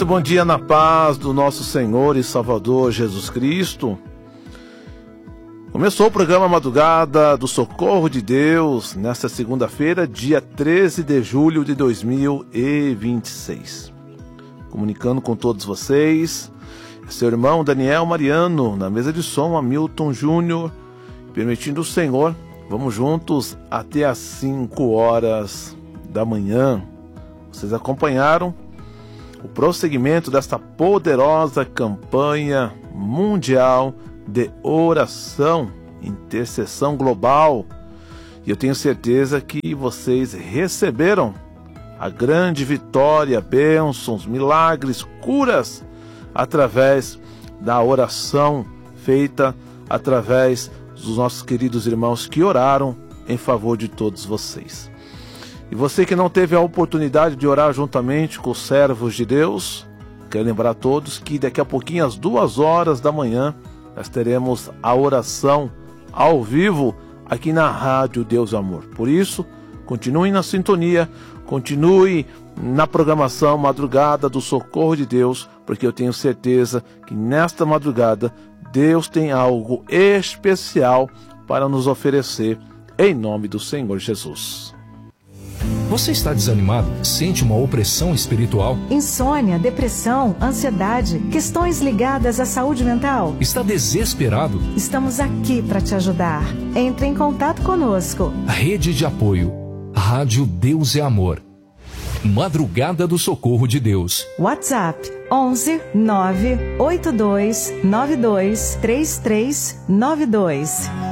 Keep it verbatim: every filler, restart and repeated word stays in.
Muito bom dia na paz do nosso Senhor e Salvador Jesus Cristo. Começou o programa Madrugada do Socorro de Deus nesta segunda-feira, dia treze de julho de dois mil e vinte e seis. Comunicando com todos vocês, seu irmão Daniel Mariano, na mesa de som, Hamilton Júnior. Permitindo o Senhor, vamos juntos até às cinco horas da manhã. Vocês acompanharam o prosseguimento desta poderosa campanha mundial de oração, intercessão global. E eu tenho certeza que vocês receberam a grande vitória, bênçãos, milagres, curas, através da oração feita através dos nossos queridos irmãos que oraram em favor de todos vocês. E você que não teve a oportunidade de orar juntamente com os servos de Deus, quero lembrar a todos que daqui a pouquinho, às duas horas da manhã, nós teremos a oração ao vivo aqui na Rádio Deus Amor. Por isso, continue na sintonia, continue na programação Madrugada do Socorro de Deus, porque eu tenho certeza que nesta madrugada Deus tem algo especial para nos oferecer, em nome do Senhor Jesus. Você está desanimado? Sente uma opressão espiritual? Insônia, depressão, ansiedade, questões ligadas à saúde mental? Está desesperado? Estamos aqui para te ajudar. Entre em contato conosco. Rede de apoio. Rádio Deus é Amor. Madrugada do Socorro de Deus. WhatsApp onze nove oito dois nove dois três três nove dois.